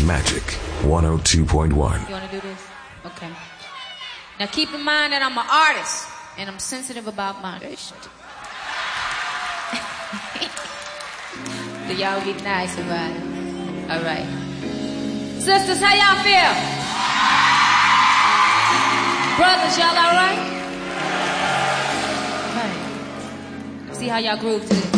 Magic 102.1. You want to do this? Okay. Now keep in mind that I'm an artist and I'm sensitive about my shit. Do y'all get nice about it? All right. Sisters, how y'all feel? Brothers, y'all all right? All right. See how y'all groove to this.